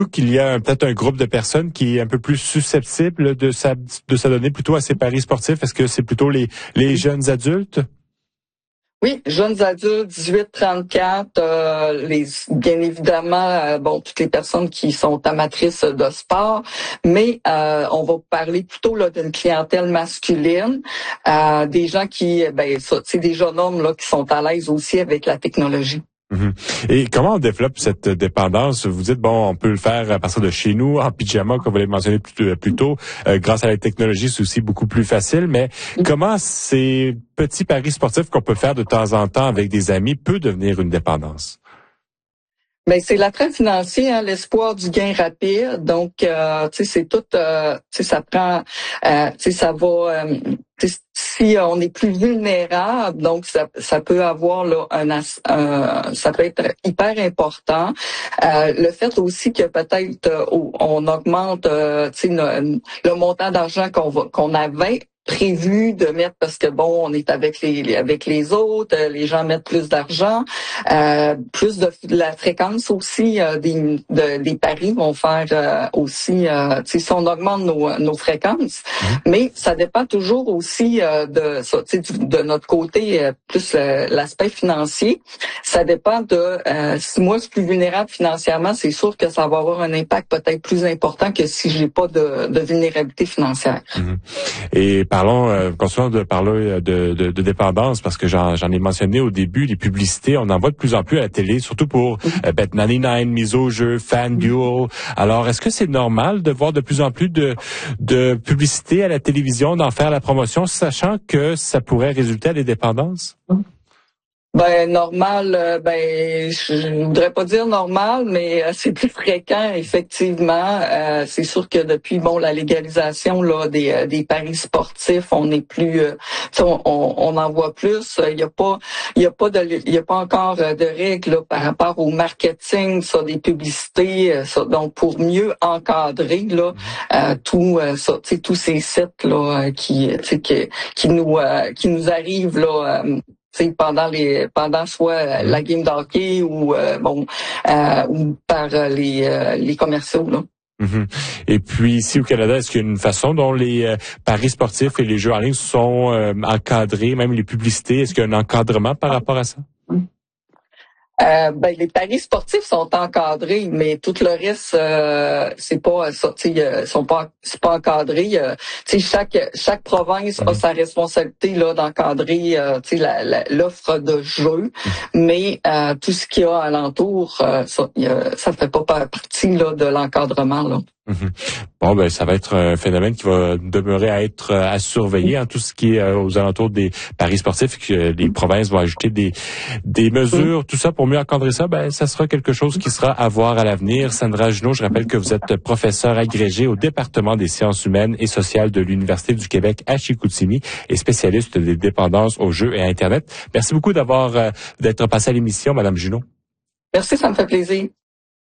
qu'il y a peut-être un groupe de personnes qui est un peu plus susceptible de s'adonner plutôt à ces paris sportifs? Est-ce que c'est plutôt les jeunes adultes? Oui, jeunes adultes, 18-34, bien évidemment, toutes les personnes qui sont amatrices de sport, mais on va parler plutôt là d'une clientèle masculine, des gens qui, des jeunes hommes là qui sont à l'aise aussi avec la technologie. Mhm. Et comment on développe cette dépendance? Vous dites, on peut le faire à partir de chez nous, en pyjama, comme vous l'avez mentionné plus tôt. Grâce à la technologie, c'est aussi beaucoup plus facile. Mais comment ces petits paris sportifs qu'on peut faire de temps en temps avec des amis peut devenir une dépendance? C'est l'attrait financier, l'espoir du gain rapide. Donc, c'est tout, ça prend, ça va, si on est plus vulnérable, donc ça peut avoir là ça peut être hyper important. Le fait aussi que peut-être on augmente, le montant d'argent qu'on avait prévu de mettre parce que on est avec les autres, les gens mettent plus d'argent, plus de la fréquence aussi des paris vont faire aussi si on augmente nos fréquences, mais ça dépend toujours aussi de notre côté plus l'aspect financier. Ça dépend de si moi je suis plus vulnérable financièrement, c'est sûr que ça va avoir un impact peut-être plus important que si j'ai pas de vulnérabilité financière. Et continuons de parler de dépendance parce que j'en ai mentionné au début, les publicités, on en voit de plus en plus à la télé, surtout pour Bet99, mise au jeu, FanDuel. Alors, est-ce que c'est normal de voir de plus en plus de publicités à la télévision, d'en faire la promotion, sachant que ça pourrait résulter à des dépendances? Normal, je voudrais pas dire normal, mais c'est plus fréquent, effectivement. C'est sûr que depuis la légalisation là des paris sportifs, on est plus on en voit plus. Il y a pas encore de règles là, par rapport au marketing sur des publicités, donc pour mieux encadrer là tous ces sites là qui nous arrivent là pendant soit la game d'hockey ou par les commerciaux là. Et puis ici au Canada, est-ce qu'il y a une façon dont les paris sportifs et les jeux en ligne sont encadrés, même les publicités, est-ce qu'il y a un encadrement par rapport à ça? Les paris sportifs sont encadrés, mais tout le reste, c'est pas ça. C'est pas encadré. Chaque province a sa responsabilité là d'encadrer, l'offre de jeux, mais tout ce qu'il y a alentour, ça fait pas partie là de l'encadrement là. Ça va être un phénomène qui va demeurer à surveiller tout ce qui est aux alentours des paris sportifs, que les provinces vont ajouter des mesures, tout ça pour mieux encadrer ça. Ça sera quelque chose qui sera à voir à l'avenir. Sandra Junot, je rappelle que vous êtes professeure agrégée au département des sciences humaines et sociales de l'Université du Québec à Chicoutimi et spécialiste des dépendances aux jeux et à Internet. Merci beaucoup d'être passée à l'émission, Madame Junot. Merci, ça me fait plaisir.